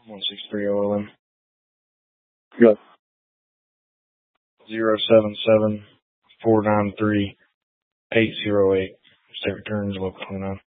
163 OLM. Go. 077-493-808. State returns local 29.